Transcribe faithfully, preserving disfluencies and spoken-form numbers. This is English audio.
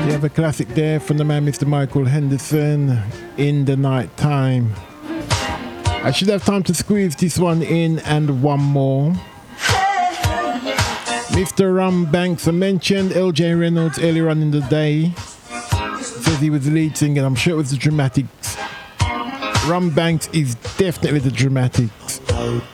You have a classic there from the man Mister Michael Henderson, In the Night Time. I should have time to squeeze this one in and one more. Mister Rum Banks, I mentioned L J Reynolds earlier on in the day. Says he was the lead singer. I'm sure it was the Dramatics. Rum Banks is definitely the Dramatics.